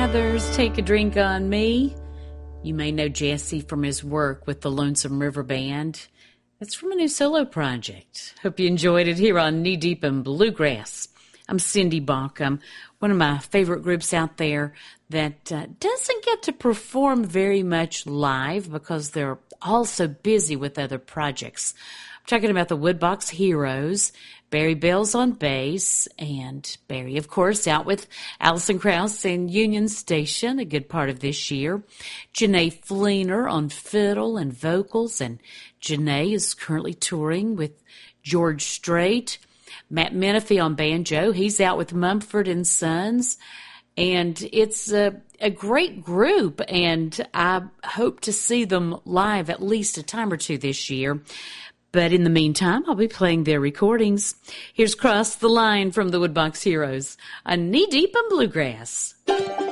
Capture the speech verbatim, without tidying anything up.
others, take a drink on me. You may know Jesse from his work with the Lonesome River Band. It's from a new solo project. Hope you enjoyed it here on Knee Deep in Bluegrass. I'm Cindy Baucom, one of my favorite groups out there that uh, doesn't get to perform very much live because they're all so busy with other projects. I'm talking about the Woodbox Heroes. Barry Bell's on bass, and Barry, of course, out with Alison Krauss and Union Station a good part of this year. Janae Fleener on fiddle and vocals, and Janae is currently touring with George Strait. Matt Menifee on banjo. He's out with Mumford and Sons, and it's a, a great group, and I hope to see them live at least a time or two this year. But in the meantime, I'll be playing their recordings. Here's Cross the Line from the Woodbox Heroes, a Knee Deep in Bluegrass.